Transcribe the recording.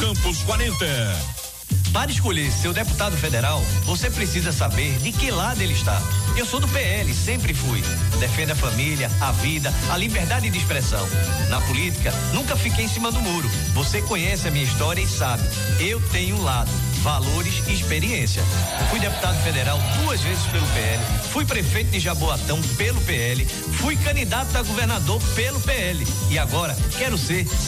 Campos 40. Para escolher seu deputado federal, você precisa saber de que lado ele está. Eu sou do PL, sempre fui. Defendo a família, a vida, a liberdade de expressão. Na política, nunca fiquei em cima do muro. Você conhece a minha história e sabe. Eu tenho um lado, valores e experiência. Fui deputado federal 2 vezes pelo PL, fui prefeito de Jaboatão pelo PL, fui candidato a governador pelo PL e agora quero ser